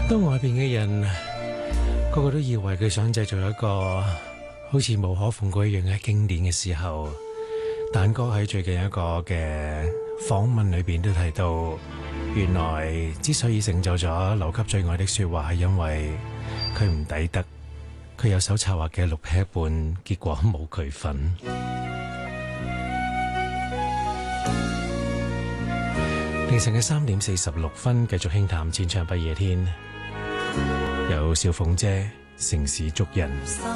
當外邊嘅人個個都以為佢想製造一個好似無可奉告一樣嘅經典嘅時候，蛋哥喺最近一個嘅訪問裏邊都提到，原來之所以成就咗留給最愛的說話，係因為佢唔抵得，佢有手策劃嘅錄劇本，結果冇佢份。凌晨嘅3:46，繼續輕談淺唱不夜天，有小鳳姐城市捉人。